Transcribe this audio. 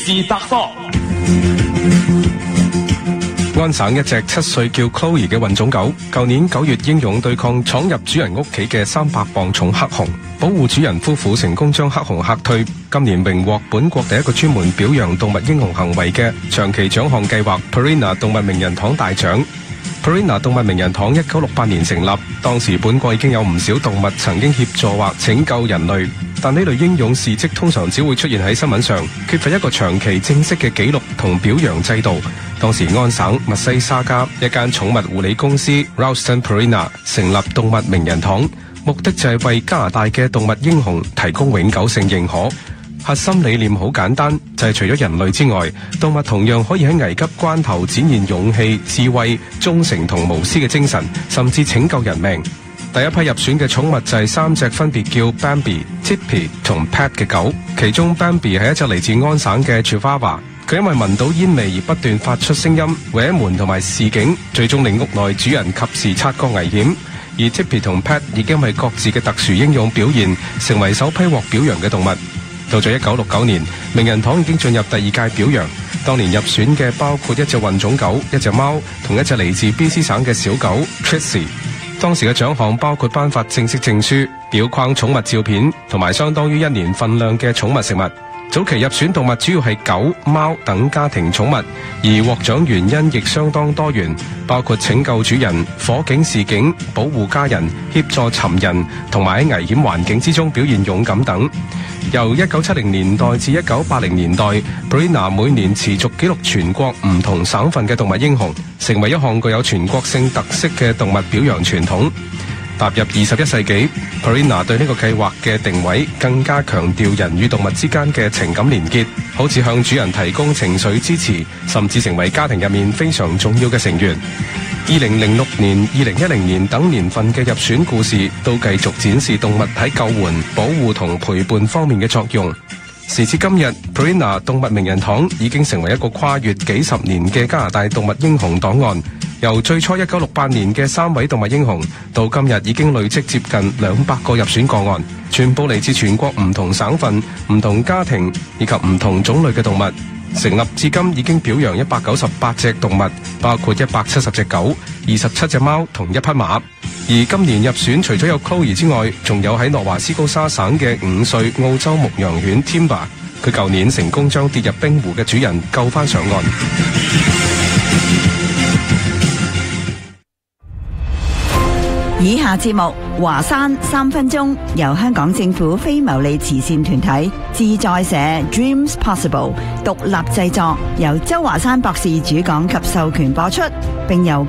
是特科。 安省一隻7歲叫 Chloe 嘅混種狗，舊年9月英勇對抗闖入主人屋企嘅300磅重黑熊，保護主人夫婦成功將黑熊嚇退。今年榮獲本國第一個專門表揚動物英雄行為嘅長期獎項計劃 Purina 動物名人堂大獎。Purina 動物名人堂1968年成立，當時本國已經有唔少動物曾經協助或拯救人類，但呢類英勇事蹟通常只會出現喺新聞上，缺乏一個長期正式嘅紀錄同表揚制度。當時安省密西沙加一間寵物護理公司 Ralston Purina 成立動物名人堂，目的就係為加拿大嘅動物英雄提供永久性認可。核心理念好簡單，就係除咗人類之外，動物同樣可以喺危急關頭展現勇氣、智慧、忠誠同無私嘅精神，甚至拯救人命。第一批入選嘅寵物就係3隻分別叫 Bambi、Tippy 同 Pat 嘅狗，其中 Bambi 係一隻嚟自安省嘅 Chihuahua， 佢因為聞到煙味而不斷發出聲音、搲門同埋示警，最終令屋內主人及時察覺危險。而 Tippy 同 Pat 亦因為各自嘅特殊英勇表現，成為首批獲表揚嘅動物。到咗1969年，名人堂已經進入第2屆表揚。當年入選嘅包括一隻混種狗、一隻貓同一隻嚟自 BC 省嘅小狗 Trixie。當時嘅獎項包括頒發正式證書、裱框寵物照片同埋相當於1年份量嘅寵物食物。早期入選動物主要係狗、貓等家庭寵物，而獲獎原因亦相當多元，包括拯救主人、火警示警、保護家人、協助尋人同埋喺危險環境之中表現勇敢等。由1970年代至1980年代 Purina 每年持續記錄全國唔同省份嘅動物英雄，成為一項具有全國性特色嘅動物表揚傳統。踏入21世紀 Purina 對呢個計劃嘅定位更加強調人與動物之間嘅情感連結，好似向主人提供情緒支持，甚至成為家庭入面非常重要嘅成員。2006年、2010年等年份嘅入選故事都繼續展示動物喺救援、保護同陪伴方面嘅作用。時至今日 Purina 動物名人堂已經成為一個跨越幾十年嘅加拿大動物英雄檔案。由最初1968年嘅3位動物英雄，到今日已經累積接近200個入選個案，全部嚟自全國唔同省份、唔同家庭以及唔同種類嘅動物。成立至今已經表揚198隻動物，包括170隻狗、27隻貓同1匹馬。而今年入選除咗有 Chloe 之外，仲有喺諾華斯高沙省嘅5歲澳洲牧羊犬 Timber， 佢舊年成功將跌入冰湖嘅主人救返上岸。 以下節目華山3分鐘，由香港政府非牟利慈善團體自在社 Dreams Possible 獨立製作，由周華山博士主講及授權播出，並由